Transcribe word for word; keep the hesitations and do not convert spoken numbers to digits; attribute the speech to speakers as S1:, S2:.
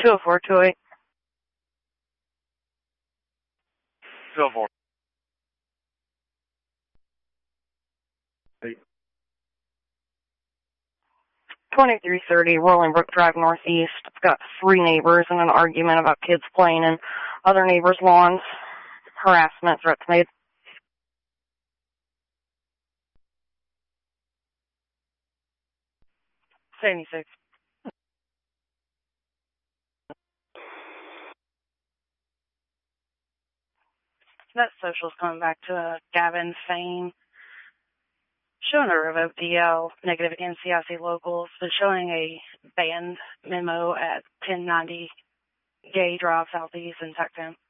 S1: two oh four, two oh eight.
S2: two oh four.
S1: twenty-three thirty, Rolling Brook Drive Northeast. I've got three neighbors in an argument about kids playing in other neighbors' lawns. Harassment, threats made. seventy-six. That social's coming back to uh, Gavin Fain. Showing a revoked D L, negative N C I C locals, but showing a banned memo at ten ninety Gay Drive Southeast in Tucson.